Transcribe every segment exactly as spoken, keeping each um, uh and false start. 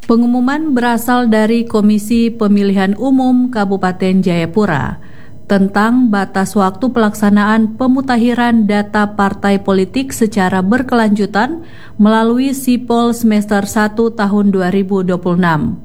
Pengumuman berasal dari Komisi Pemilihan Umum Kabupaten Jayapura tentang batas waktu pelaksanaan pemutakhiran data partai politik secara berkelanjutan melalui Sipol semester satu tahun dua ribu dua puluh enam.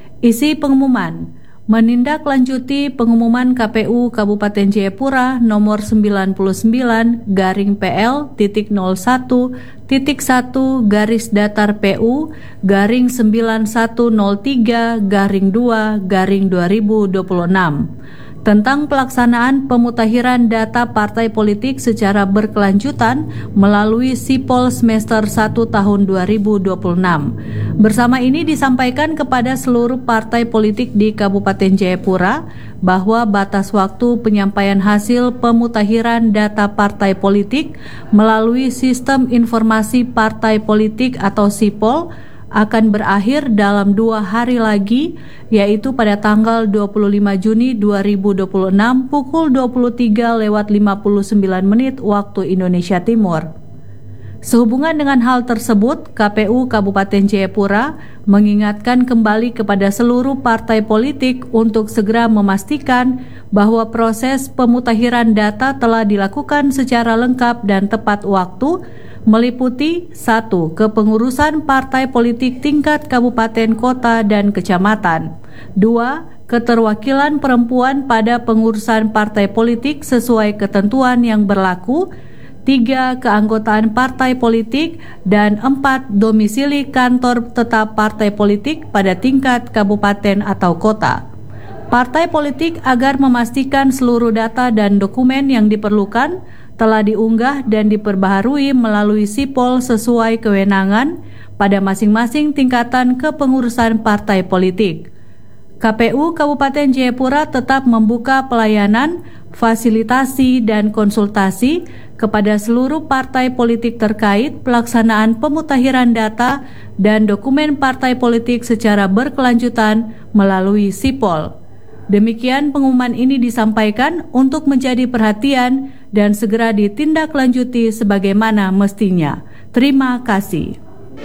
Isi pengumuman: menindaklanjuti pengumuman K P U Kabupaten Jayapura nomor sembilan puluh sembilan garing P L titik nol satu titik satu garis datar P U garing sembilan satu nol tiga garing dua garing dua ribu dua puluh enam tentang pelaksanaan pemutakhiran data partai politik secara berkelanjutan melalui Sipol semester satu tahun dua ribu dua puluh enam. Bersama ini disampaikan kepada seluruh partai politik di Kabupaten Jayapura bahwa batas waktu penyampaian hasil pemutakhiran data partai politik melalui Sistem Informasi Partai Politik atau Sipol akan berakhir dalam dua hari lagi, yaitu pada tanggal dua puluh lima Juni dua ribu dua puluh enam pukul dua puluh tiga lewat lima puluh sembilan menit waktu Indonesia Timur. Sehubungan dengan hal tersebut, K P U Kabupaten Jayapura mengingatkan kembali kepada seluruh partai politik untuk segera memastikan bahwa proses pemutakhiran data telah dilakukan secara lengkap dan tepat waktu, meliputi satu. Kepengurusan partai politik tingkat kabupaten, kota, dan kecamatan. Dua. Keterwakilan perempuan pada pengurusan partai politik sesuai ketentuan yang berlaku. Tiga. Keanggotaan partai politik. Dan empat. Domisili kantor tetap partai politik pada tingkat kabupaten atau kota. Partai politik agar memastikan seluruh data dan dokumen yang diperlukan telah diunggah dan diperbaharui melalui Sipol sesuai kewenangan pada masing-masing tingkatan kepengurusan partai politik. K P U Kabupaten Jayapura tetap membuka pelayanan, fasilitasi, dan konsultasi kepada seluruh partai politik terkait pelaksanaan pemutakhiran data dan dokumen partai politik secara berkelanjutan melalui Sipol. Demikian pengumuman ini disampaikan untuk menjadi perhatian dan segera ditindaklanjuti sebagaimana mestinya. Terima kasih.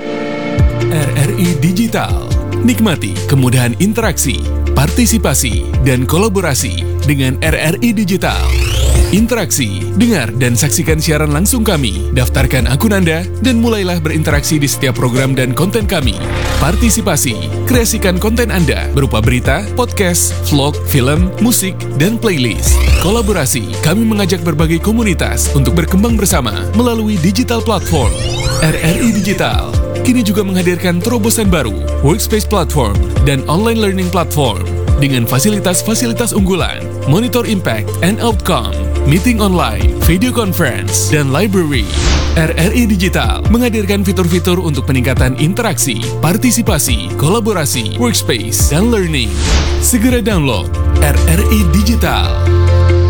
R R I Digital. Nikmati kemudahan interaksi, partisipasi, dan kolaborasi dengan R R I Digital. Interaksi, dengar dan saksikan siaran langsung kami, daftarkan akun Anda, dan mulailah berinteraksi di setiap program dan konten kami. Partisipasi, kreasikan konten Anda berupa berita, podcast, vlog, film, musik, dan playlist. Kolaborasi, kami mengajak berbagai komunitas untuk berkembang bersama melalui digital platform. R R I Digital kini juga menghadirkan terobosan baru, workspace platform, dan online learning platform dengan fasilitas-fasilitas unggulan, monitor impact and outcome, meeting online, video conference, dan library. R R I Digital menghadirkan fitur-fitur untuk peningkatan interaksi, partisipasi, kolaborasi, workspace, dan learning. Segera download R R I Digital.